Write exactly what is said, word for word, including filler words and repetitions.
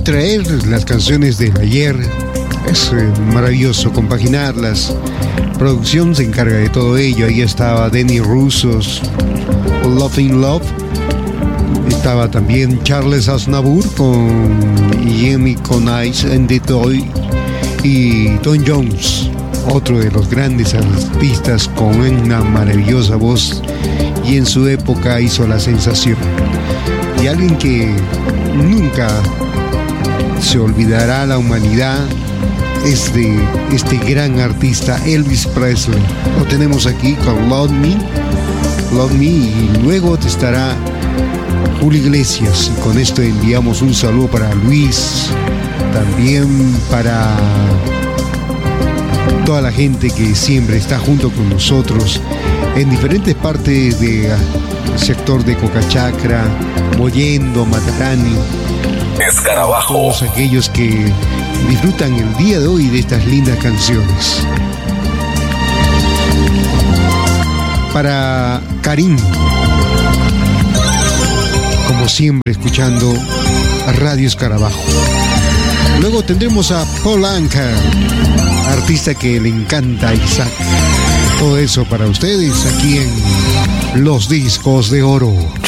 traer las canciones del ayer. Es eh, maravilloso compaginarlas. Producción se encarga de todo ello. Ahí estaba Denny Russos, Loving Love. Estaba también Charles Aznavour con Jamie Connice and the Toy. Y Tom Jones, otro de los grandes artistas con una maravillosa voz, y en su época hizo la sensación. Y alguien que nunca se olvidará a la humanidad es de este gran artista Elvis Presley. Lo tenemos aquí con Love Me, Love Me, y luego te estará Julio Iglesias. Y con esto enviamos un saludo para Luis, también para toda la gente que siempre está junto con nosotros en diferentes partes del sector de Cocachacra, Mollendo, Matarani. Escarabajo. Todos aquellos que disfrutan el día de hoy de estas lindas canciones. Para Karim, como siempre, escuchando a Radio Escarabajo. Luego tendremos a Paul Anka, artista que le encanta a Isaac. Todo eso para ustedes aquí en Los Discos de Oro.